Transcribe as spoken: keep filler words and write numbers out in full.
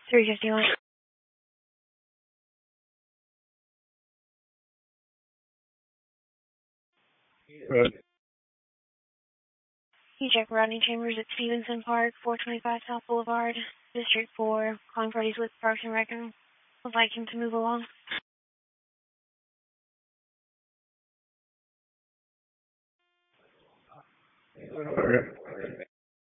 three fifty-one. Good. You check Rodney Chambers at Stevenson Park, four twenty-five South Boulevard, District four, calling parties with Parks and Rec. Would like him to move along. Okay.